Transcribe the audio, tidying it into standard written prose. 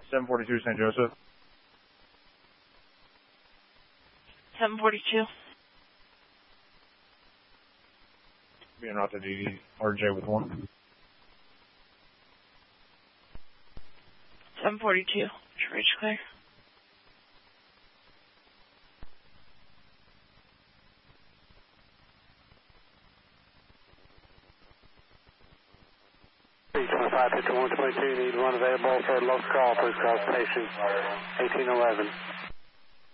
742 St. Joseph. 742. Being route to DD, RJ with 1. 742. Reach clear. Need one available for a local call. Please call station 1811.